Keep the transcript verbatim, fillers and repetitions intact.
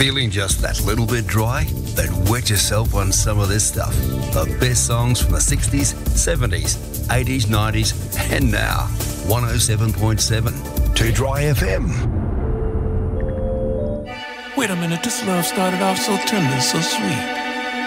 Feeling just that little bit dry? Then wet yourself on some of this stuff. The best songs from the sixties, seventies, eighties, nineties, and now. one oh seven point seven, two Dry F M. Wait a minute, this love started off so tender, so sweet.